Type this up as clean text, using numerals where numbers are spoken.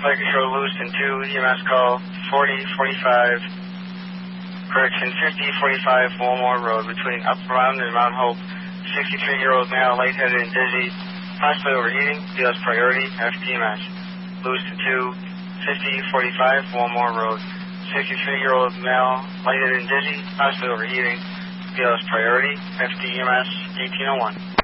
Flight Control Lewiston 2, EMS call 4045, correction 5045 Walmore Road between Upper Mountain and Mount Hope. 63-year-old male, lightheaded and dizzy, possibly overheating, BLS priority, FTMS. Lewiston 2, 5045 Walmore Road. 63-year-old male, lightheaded and dizzy, possibly overheating, BLS priority, FTMS 1801.